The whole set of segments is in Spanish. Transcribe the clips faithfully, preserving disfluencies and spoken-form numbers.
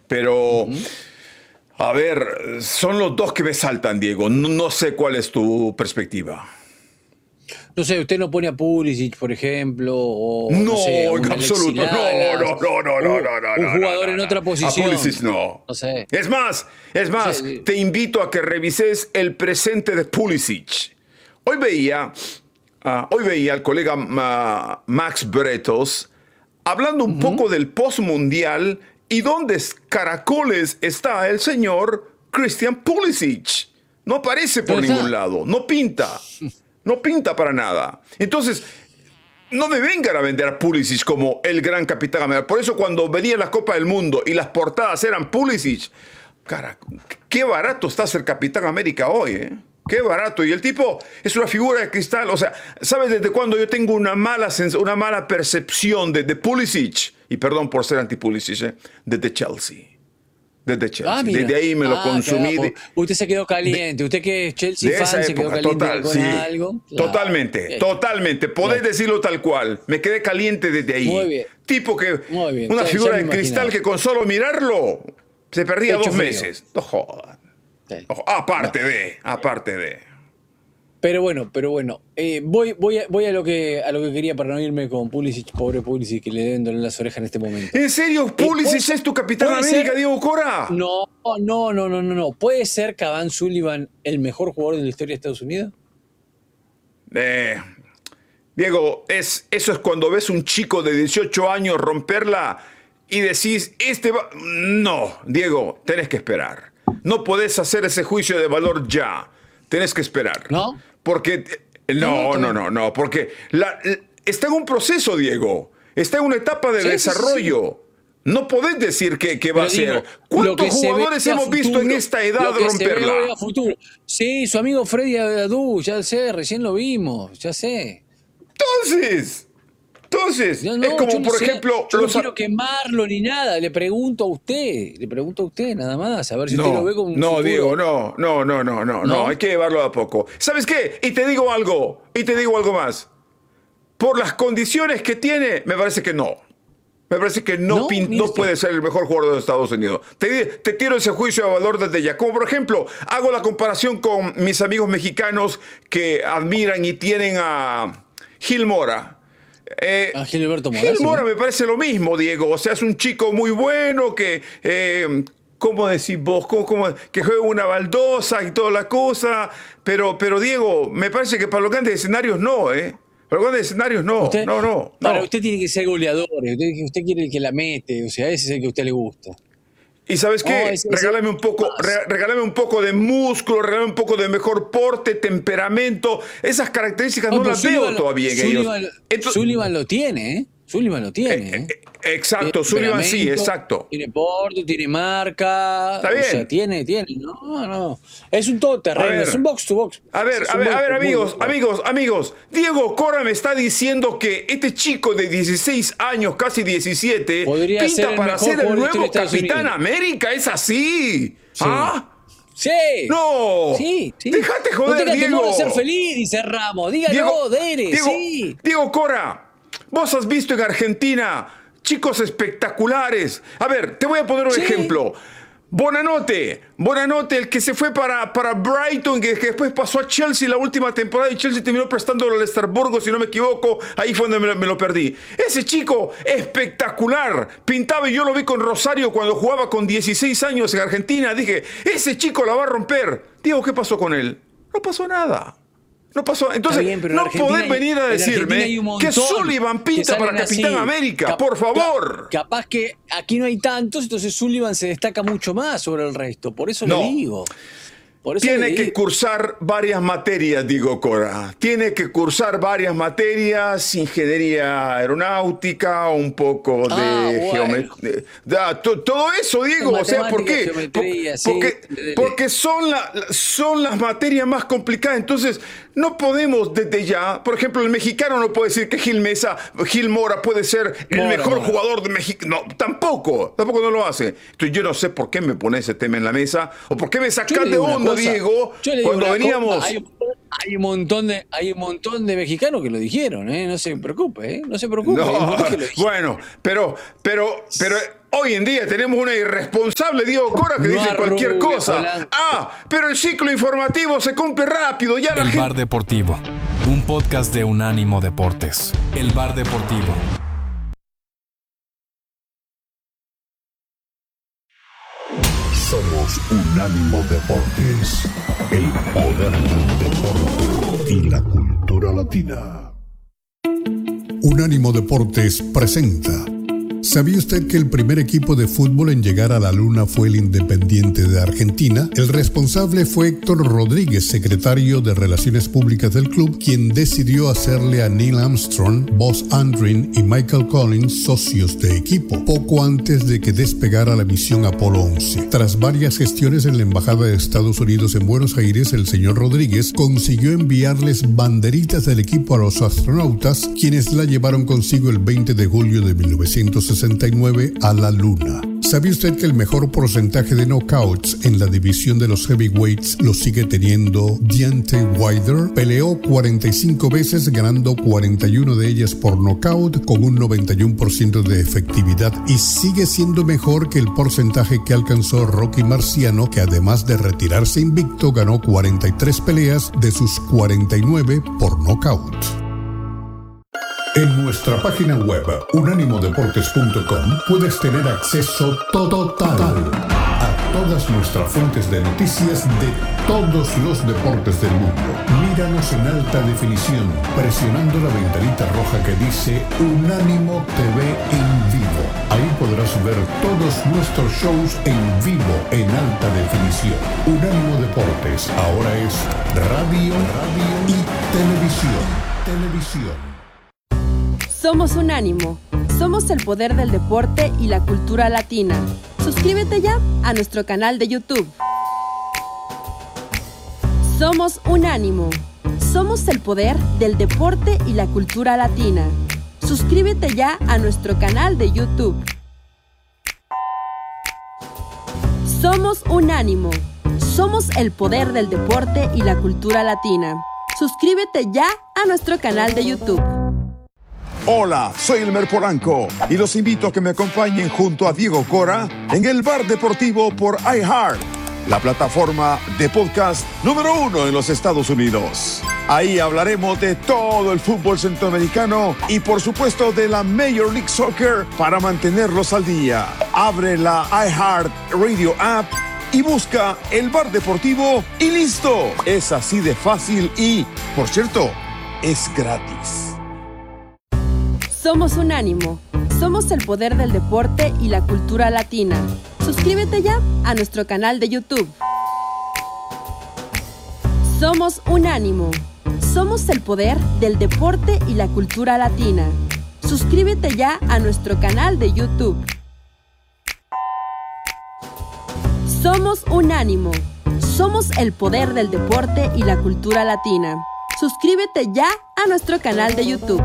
Pero, Ujú. a ver, son los dos que me saltan, Diego. No, no sé cuál es tu perspectiva. No sé, usted no pone a Pulisic, por ejemplo, o no sé, a No, en un Alexis absoluto. No, Lalas, no, no, no, no, un, no, no, un no, no, jugador no, en no. otra A Pulisic posición. no. No sé. Es más, es No más, sé. te invito a que revises el presente de Pulisic. Hoy veía, ah, hoy veía al colega ah, Max Bretos hablando un Ujú. poco del postmundial y dónde es- caracoles está el señor Christian Pulisic. No aparece por ¿Dónde ningún está? lado, no pinta, no pinta para nada. Entonces, no me vengan a vender a Pulisic como el gran capitán América. Por eso cuando venía la Copa del Mundo y las portadas eran Pulisic, cara, qué barato está ser capitán América hoy, ¿eh? Qué barato. Y el tipo es una figura de cristal. O sea, ¿sabes desde cuándo yo tengo una mala, sens- una mala percepción de, de Pulisic? Y perdón por ser anti-Pulisic, ¿eh? Desde Chelsea. Desde Ah, Chelsea. mira. Desde ahí me lo Ah, consumí. carajo. De, Usted se quedó de- caliente. Usted que es Chelsea de esa fan, se quedó época, caliente total, con sí. algo. Claro. Totalmente, Bien, totalmente. Podés bien. decirlo tal cual. Me quedé caliente desde Muy ahí. bien, Tipo que, muy bien. una Ya, ya figura me de cristal imaginaba. que con solo mirarlo se perdía Pecho dos frío. meses. No jodas. Sí. No jodas. No. Aparte de, aparte de. Pero bueno, pero bueno. Eh, voy, voy, a, voy a lo que a lo que quería para no irme con Pulisic, pobre Pulisic, que le deben doler las orejas en este momento. ¿En serio, Eh, ¿puede Pulisic ser, es tu capitán puede América, ser? Diego Cora? No, no, no, no, no, no. ¿Puede ser Cavani Sullivan el mejor jugador de la historia de Estados Unidos? Eh, Diego, es, eso es cuando ves un chico de dieciocho años romperla y decís, este va... No, Diego, tenés que esperar. No podés hacer ese juicio de valor ya. Tenés que esperar. ¿No? Porque... No, no, No, está no, bien. no, no, porque la- está en un proceso, Diego. Está en una etapa de Sí, sí, sí, sí. desarrollo. No podés decir que, que va Pero a ser. digo, lo ¿Cuántos que se ve jugadores a hemos visto en futuro, esta edad lo que se ve hoy romperla? a futuro. Sí, su amigo Freddy Adu, ya sé, recién lo vimos, ya sé. Entonces, entonces, No, es no, como yo no por sé, ejemplo yo no los... quiero quemarlo ni nada, le pregunto a usted, le pregunto a usted nada más, a ver si usted lo No, ve como un no, futuro. Diego, no, no, no, no, no, no, hay ¿No? que llevarlo a poco. ¿Sabes qué? Y te digo algo, y te digo algo más. Por las condiciones que tiene, me parece que no. Me parece que no, No, pin- mire no usted. puede ser el mejor jugador de los Estados Unidos. Te, te tiro ese juicio de valor desde ya. Como por ejemplo, hago la comparación con mis amigos mexicanos que admiran y tienen a Gil Mora. Eh, A Gilberto Mora, Gil sí. Mora me parece lo mismo, Diego. O sea, es un chico muy bueno que, eh, ¿cómo decís vos? ¿Cómo, cómo- que juega una baldosa y toda la cosa. Pero, pero Diego, me parece que para los grandes escenarios no, ¿eh? Para los grandes escenarios no, Usted, no, no, para no. usted tiene que ser goleador, usted, usted quiere el que la mete, o sea, ese es el que a usted le gusta. Y ¿sabes No, qué? ese, ese Regálame un poco, más. re- regálame un poco de músculo, regálame un poco de mejor porte, temperamento. Esas características No, no pero las veo Sullivan, lo- todavía en ellos. Sullivan, Ento- Sullivan lo tiene, ¿eh? Sullivan lo tiene, eh, ¿eh? eh, exacto, Tiene Sullivan sí, temperamento, exacto. tiene porte, tiene marca, Está o sea, bien. tiene, tiene, no, no. Es un A todoterreno, es un ver, box to box. a ver, Es a un ver, a box ver, to muy amigos, bueno. amigos, amigos. Diego Cora me está diciendo que este chico de dieciséis años, casi diecisiete, Podría ser pinta el para mejor ser el jugador de la nuevo historia de Estados Capitán Unidos. América. ¿Es así? Sí. ¿Ah? Sí. No. Sí, sí. Déjate No joder, tenga temor Diego. a ser feliz, dice Ramos. Dígalo, Diego, Dere, Diego, sí. Diego Cora, vos has visto en Argentina chicos espectaculares. A ver, te voy a poner un Sí. ejemplo. Bonanote, Bonanote, el que se fue para, para Brighton, que, que después pasó a Chelsea la última temporada y Chelsea terminó prestándolo al Estrasburgo, si no me equivoco, ahí fue donde me, lo- me lo perdí. Ese chico espectacular, pintaba y yo lo vi con Rosario cuando jugaba con dieciséis años en Argentina, dije, ese chico la va a romper. Diego, ¿qué pasó con él? No pasó nada. No pasó. Entonces, bien, pero en no Argentina podés hay- venir a en Argentina decirme hay un que montón Sullivan que pinta para salen Capitán así. América, Cap- por favor. ca- capaz que aquí no hay tantos, entonces Sullivan se destaca mucho más sobre el resto. Por eso No. le digo. Por eso Tiene le que digo. cursar varias materias, digo Cora. Tiene que cursar varias materias, ingeniería aeronáutica, un poco de Ah, bueno. geometría. Todo eso, Diego. O sea, ¿por Matemática, qué? geometría, Por- sí. porque Dele. porque son, la- son las materias más complicadas. Entonces, no podemos desde ya. Por ejemplo, el mexicano no puede decir que Gil Mesa, Gil Mora puede ser el Mora, mejor Mora. jugador de México. No, tampoco. Tampoco no lo hace. Entonces, yo no sé por qué me pones ese tema en la mesa o por qué me Yo sacas le de digo una onda, cosa, Diego, yo le digo cuando una veníamos. cosa, hay, un- hay un montón de, hay un montón de mexicanos que lo dijeron, ¿eh? No se preocupe, ¿eh? No se preocupe, hay un No, montón que lo dijeron. bueno, pero, pero, pero, Hoy en día tenemos una irresponsable Diego Cora que No dice cualquier arrugue, cosa. Polanco. Ah, pero el ciclo informativo se cumple rápido. Ya la El gente... Bar Deportivo, un podcast de Unánimo Deportes. El Bar Deportivo. Somos Unánimo Deportes, el poder del deporte y la cultura latina. Unánimo Deportes presenta. ¿Sabía usted que el primer equipo de fútbol en llegar a la Luna fue el Independiente de Argentina? El responsable fue Héctor Rodríguez, secretario de Relaciones Públicas del club, quien decidió hacerle a Neil Armstrong, Buzz Aldrin y Michael Collins socios de equipo, poco antes de que despegara la misión Apolo once. Tras varias gestiones en la Embajada de Estados Unidos en Buenos Aires, el señor Rodríguez consiguió enviarles banderitas del equipo a los astronautas, quienes la llevaron consigo el veinte de julio de mil novecientos sesenta y nueve a la Luna. ¿Sabía usted que el mejor porcentaje de knockouts en la división de los heavyweights lo sigue teniendo Deontay Wilder? Peleó cuarenta y cinco veces, ganando cuarenta y una de ellas por knockout con un noventa y uno por ciento de efectividad, y sigue siendo mejor que el porcentaje que alcanzó Rocky Marciano, que además de retirarse invicto ganó cuarenta y tres peleas de sus cuarenta y nueve por knockout. En nuestra página web unánimo deportes punto com puedes tener acceso total a todas nuestras fuentes de noticias de todos los deportes del mundo. Míranos en alta definición presionando la ventanita roja que dice Unánimo T V en vivo. Ahí podrás ver todos nuestros shows en vivo en alta definición. Unánimo Deportes ahora es radio, radio y televisión. Televisión. Somos Unánimo. Somos el poder del deporte y la cultura latina. Suscríbete ya a nuestro canal de YouTube. Somos Unánimo. Somos el poder del deporte y la cultura latina. Suscríbete ya a nuestro canal de YouTube. Somos Unánimo. Somos el poder del deporte y la cultura latina. Suscríbete ya a nuestro canal de YouTube. Hola, soy Elmer Polanco y los invito a que me acompañen junto a Diego Cora en el Bar Deportivo por iHeart, la plataforma de podcast número uno en los Estados Unidos. Ahí hablaremos de todo el fútbol centroamericano y por supuesto de la Major League Soccer para mantenerlos al día. Abre la iHeart Radio App y busca el Bar Deportivo y listo. Es así de fácil y, por cierto, es gratis. Somos Unánimo. Somos el poder del deporte y la cultura latina. Suscríbete ya a nuestro canal de YouTube. Somos Unánimo. Somos el poder del deporte y la cultura latina. Suscríbete ya a nuestro canal de YouTube. Somos Unánimo. Somos el poder del deporte y la cultura latina. Suscríbete ya a nuestro canal de YouTube.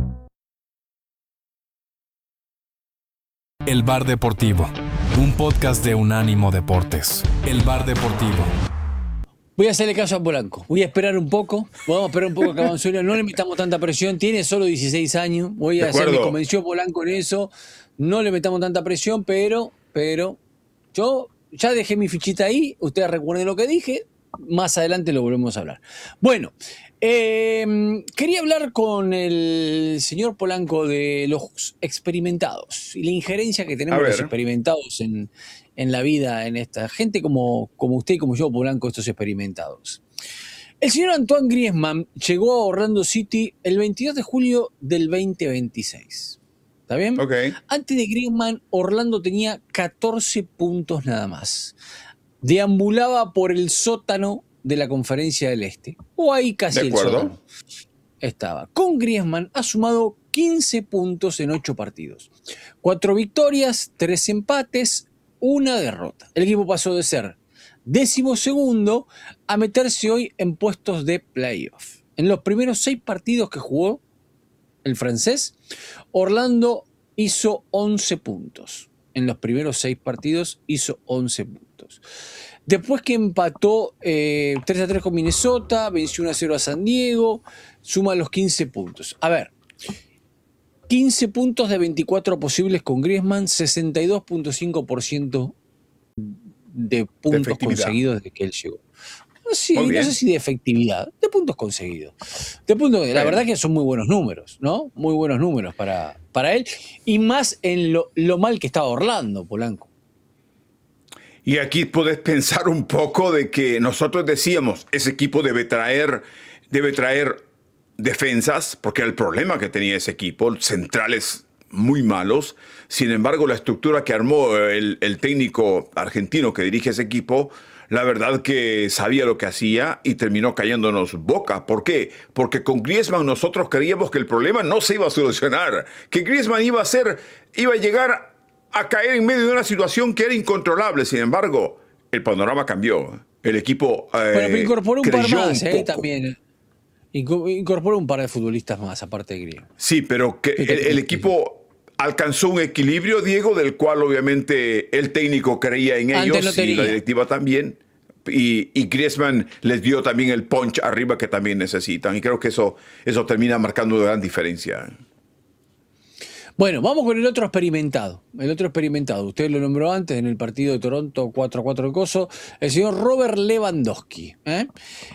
El Bar Deportivo, un podcast de Unánimo Deportes. El Bar Deportivo. Voy a hacerle caso a Polanco. Voy a esperar un poco. Vamos a esperar un poco a que avance. No le metamos tanta presión. Tiene solo dieciséis años. Voy a hacer, me convenció Polanco en eso. No le metamos tanta presión, pero, pero yo ya dejé mi fichita ahí. Ustedes recuerden lo que dije. Más adelante lo volvemos a hablar. Bueno, eh, quería hablar con el señor Polanco de los experimentados y la injerencia que tenemos los experimentados en, en la vida, en esta gente como, como usted y como yo, Polanco, estos experimentados. El señor Antoine Griezmann llegó a Orlando City el veintidós de julio del veinte veintiséis. ¿Está bien? Okay. Antes de Griezmann, Orlando tenía catorce puntos nada más. Deambulaba por el sótano de la Conferencia del Este. O ahí casi el sótano estaba. Con Griezmann ha sumado quince puntos en ocho partidos. cuatro victorias, tres empates, una derrota. El equipo pasó de ser décimo segundo a meterse hoy en puestos de playoff. En los primeros seis partidos que jugó el francés, Orlando hizo once puntos. En los primeros seis partidos hizo once puntos. Después que empató eh, tres a tres con Minnesota, venció uno a cero a San Diego, suma los quince puntos. A ver, quince puntos de veinticuatro posibles con Griezmann, sesenta y dos punto cinco por ciento de puntos de conseguidos desde que él llegó. Sí, no sé si de efectividad, de puntos conseguidos. De puntos, la verdad que son muy buenos números, ¿no? Muy buenos números para, para él. Y más en lo, lo mal que estaba Orlando, Polanco. Y aquí podés pensar un poco de que nosotros decíamos, ese equipo debe traer, debe traer defensas, porque era el problema que tenía ese equipo, centrales muy malos. Sin embargo, la estructura que armó el, el técnico argentino que dirige ese equipo, la verdad que sabía lo que hacía y terminó cayéndonos boca. ¿Por qué? Porque con Griezmann nosotros creíamos que el problema no se iba a solucionar, que Griezmann iba a ser, iba a llegar a caer en medio de una situación que era incontrolable. Sin embargo, el panorama cambió. El equipo eh, bueno, pero incorporó un par más, un eh, también. Incorporó un par de futbolistas más, aparte de Griezmann. Sí, pero que el, el equipo alcanzó un equilibrio, Diego, del cual obviamente el técnico creía en ellos no y la directiva también. Y, y Griezmann les dio también el punch arriba que también necesitan. Y creo que eso, eso termina marcando una gran diferencia. Bueno, vamos con el otro experimentado. El otro experimentado. Usted lo nombró antes en el partido de Toronto cuatro a cuatro de Coso. El señor Robert Lewandowski. ¿eh?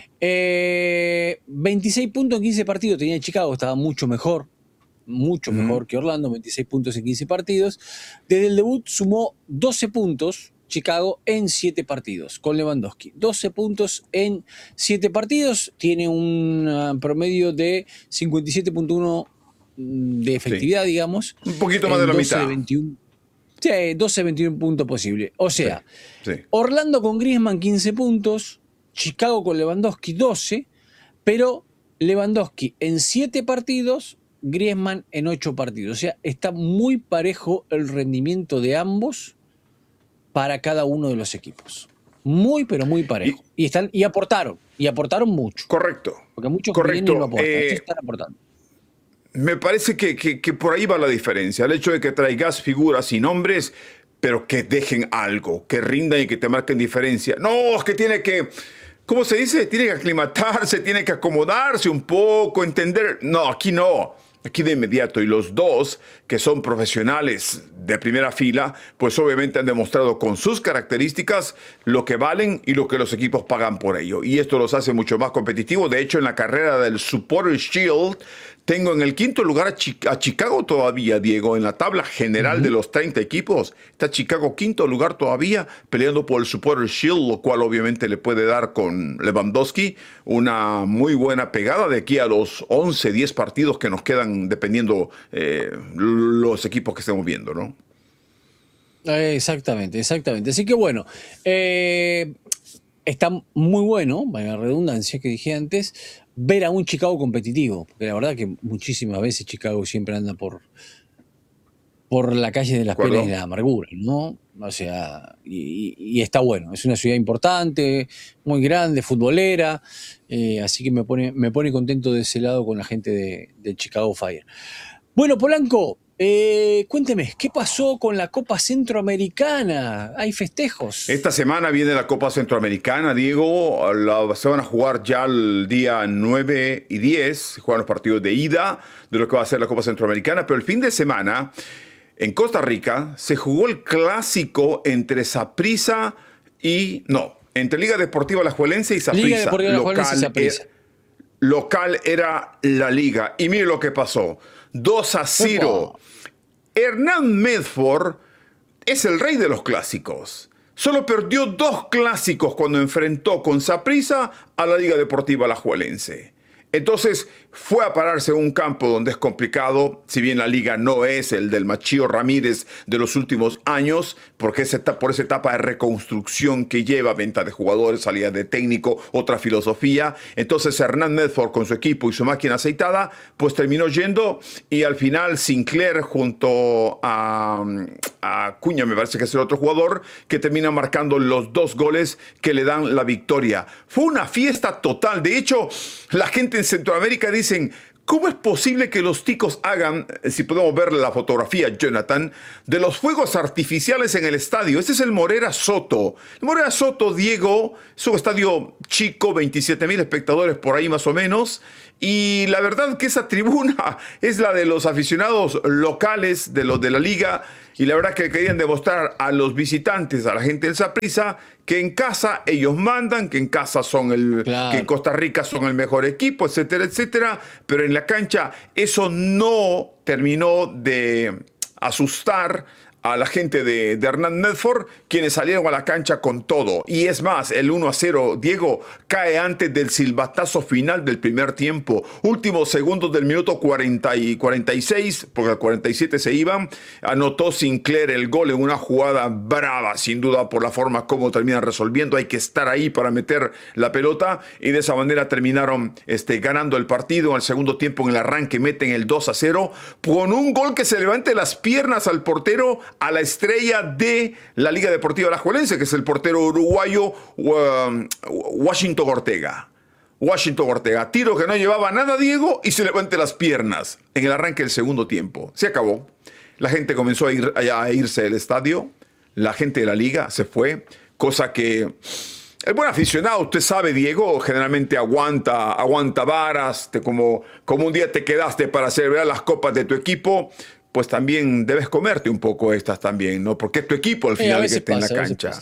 Eh, veintiséis puntos en quince partidos tenía en Chicago. Estaba mucho mejor. Mucho mejor uh-huh. que Orlando. veintiséis puntos en quince partidos. Desde el debut sumó doce puntos. Chicago en siete partidos con Lewandowski. doce puntos en siete partidos. Tiene un promedio de cincuenta y siete punto uno de efectividad, sí. digamos. Un poquito más de la mitad. veintiuno, sí, doce, veintiuno puntos posible. O sea, sí, sí. Orlando con Griezmann quince puntos, Chicago con Lewandowski doce, pero Lewandowski en siete partidos, Griezmann en ocho partidos. O sea, está muy parejo el rendimiento de ambos para cada uno de los equipos. Muy, pero muy parejo. Y, y, están, y aportaron, y aportaron mucho. Correcto. Porque muchos Correcto. no aportan, eh, están aportando. Me parece que, que, que por ahí va la diferencia. El hecho de que traigas figuras y nombres, pero que dejen algo, que rindan y que te marquen diferencia. No, es que tiene que, ¿cómo se dice? Tiene que aclimatarse, tiene que acomodarse un poco, entender. No, aquí no. Aquí de inmediato. Y los dos, que son profesionales de primera fila, pues obviamente han demostrado con sus características lo que valen y lo que los equipos pagan por ello. Y esto los hace mucho más competitivos. De hecho, en la carrera del Supporters Shield, tengo en el quinto lugar a, Chi- a Chicago todavía, Diego. En la tabla general uh-huh. de los treinta equipos, está Chicago quinto lugar todavía, peleando por el Supporters Shield, lo cual obviamente le puede dar con Lewandowski una muy buena pegada de aquí a los once, diez partidos que nos quedan, dependiendo eh, los equipos que estemos viendo, ¿no? Exactamente, exactamente. Así que bueno, eh, está muy bueno, vaya la redundancia que dije antes, ver a un Chicago competitivo, porque la verdad que muchísimas veces Chicago siempre anda por, por la calle de las penas y de la amargura, ¿no? O sea, y, y está bueno, es una ciudad importante, muy grande, futbolera, eh, así que me pone, me pone contento de ese lado con la gente de, de Chicago Fire. Bueno, Polanco, eh, cuénteme, ¿qué pasó con la Copa Centroamericana? ¿Hay festejos? Esta semana viene la Copa Centroamericana, Diego. La, se van a jugar ya el día nueve y diez. Se juegan los partidos de ida de lo que va a ser la Copa Centroamericana. Pero el fin de semana, en Costa Rica, se jugó el clásico entre Saprissa y... No, entre Liga Deportiva Alajuelense y Saprissa. Liga Deportiva Alajuelense y Saprissa. Local era la Liga. Y mire lo que pasó. dos a cero. Hernán Medford es el rey de los clásicos. Solo perdió dos clásicos cuando enfrentó con Saprissa a la Liga Deportiva Alajuelense. Entonces fue a pararse en un campo donde es complicado, si bien la liga no es el del Machío Ramírez de los últimos años, porque es por esa etapa de reconstrucción que lleva, venta de jugadores, salida de técnico, otra filosofía. Entonces Hernán Medford con su equipo y su máquina aceitada, pues terminó yendo y al final Sinclair junto a, a Cuña, me parece que es el otro jugador, que termina marcando los dos goles que le dan la victoria. Fue una fiesta total. De hecho, la gente en Centroamérica dicen, ¿cómo es posible que los ticos hagan, si podemos ver la fotografía, Jonathan, de los fuegos artificiales en el estadio? Este es el Morera Soto. El Morera Soto, Diego, es un estadio chico, veintisiete mil espectadores por ahí más o menos. Y la verdad que esa tribuna es la de los aficionados locales de los de la liga. Y la verdad que querían demostrar a los visitantes, a la gente del Saprissa, que en casa ellos mandan, que en casa son el, claro. que en Costa Rica son el mejor equipo, etcétera, etcétera. Pero en la cancha eso no terminó de asustar a la gente de, de Hernán Medford, quienes salieron a la cancha con todo. Y es más, el uno a cero, Diego, cae antes del silbatazo final del primer tiempo. Últimos segundos del minuto cuarenta y cuarenta y seis, porque al cuarenta y siete se iban. Anotó Sinclair el gol en una jugada brava, sin duda, por la forma como terminan resolviendo. Hay que estar ahí para meter la pelota. Y de esa manera terminaron este, ganando el partido. En el segundo tiempo, en el arranque, meten el dos a cero, con un gol que se levante las piernas al portero, a la estrella de la Liga Deportiva Alajuelense, que es el portero uruguayo um, Washington Ortega. Washington Ortega, tiro que no llevaba nada, Diego, y se levante las piernas en el arranque del segundo tiempo. Se acabó. La gente comenzó a, ir, a irse del estadio. La gente de la Liga se fue, cosa que el buen aficionado, usted sabe, Diego, generalmente aguanta, aguanta varas. Te, como, como un día te quedaste para celebrar las copas de tu equipo, pues también debes comerte un poco estas también, ¿no? Porque es tu equipo al final el que esté en la cancha.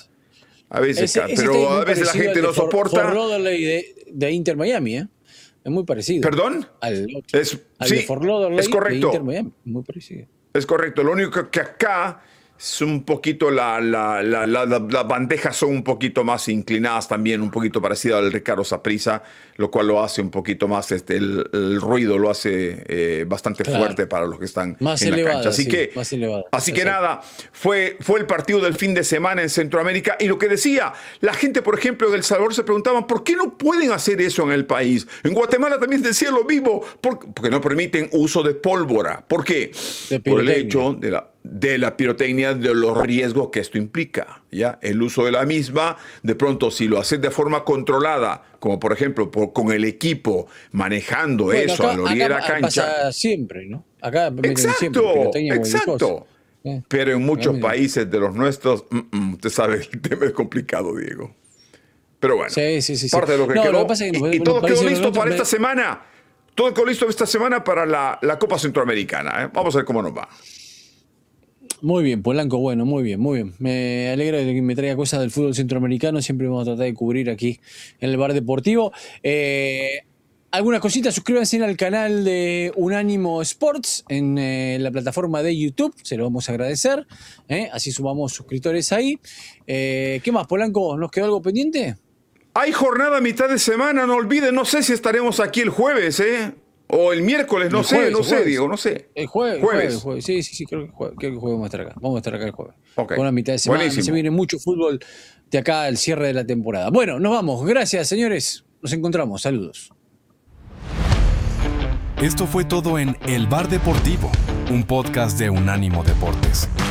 A veces, ese, ese pero a veces la gente no soporta. Fort Lauderdale de, de Inter Miami, ¿eh? Es muy parecido. ¿Perdón? Al, es, al sí, de Fort Lauderdale es correcto. de Inter Miami, muy parecido. Es correcto. Lo único que acá es un poquito, la, la, la, la, la, las bandejas son un poquito más inclinadas también, un poquito parecido al Ricardo Saprissa, lo cual lo hace un poquito más, este, el, el ruido lo hace eh, bastante claro. fuerte para los que están más en elevada, la cancha. Así sí, que, más elevada. así que sí. nada, fue, fue el partido del fin de semana en Centroamérica. Y lo que decía, la gente, por ejemplo, en El Salvador se preguntaban, ¿por qué no pueden hacer eso en el país? En Guatemala también decía lo mismo, porque no permiten uso de pólvora. ¿Por qué? Por el hecho de la... de la pirotecnia, de los riesgos que esto implica, ¿ya? El uso de la misma, de pronto si lo haces de forma controlada, como por ejemplo por, con el equipo manejando bueno, eso acá, a la orilla de la cancha. Pasa siempre, ¿no? Acá exacto, siempre exacto. Eh, Pero en muchos países de los nuestros, mm, mm, usted sabe, el tema es complicado, Diego. Pero bueno, sí, sí, sí, parte sí. de lo que no, quedó. Lo que pasa es que y, y todo quedó listo para me... esta semana. Todo quedó listo esta semana para la, la Copa Centroamericana. ¿eh? Vamos a ver cómo nos va. Muy bien, Polanco, bueno, muy bien, muy bien. Me alegra de que me traiga cosas del fútbol centroamericano. Siempre vamos a tratar de cubrir aquí en el Bar Deportivo. Eh, algunas cositas, suscríbanse al canal de Unánimo Sports en eh, la plataforma de YouTube. Se lo vamos a agradecer. Eh, así sumamos suscriptores ahí. Eh, ¿Qué más, Polanco? ¿Nos quedó algo pendiente? Hay jornada a mitad de semana, no olviden. No sé si estaremos aquí el jueves, ¿eh? O el miércoles, no el sé, jueves, no sé, jueves. Diego, no sé. El jueves, jueves. jueves, jueves. Sí, sí, sí, creo que el jueves, creo que el jueves vamos a estar acá. Vamos a estar acá el jueves. Okay. Con la mitad de semana. Buenísimo. Se viene mucho fútbol de acá al cierre de la temporada. Bueno, nos vamos. Gracias, señores. Nos encontramos. Saludos. Esto fue todo en El Bar Deportivo, un podcast de Unánimo Deportes.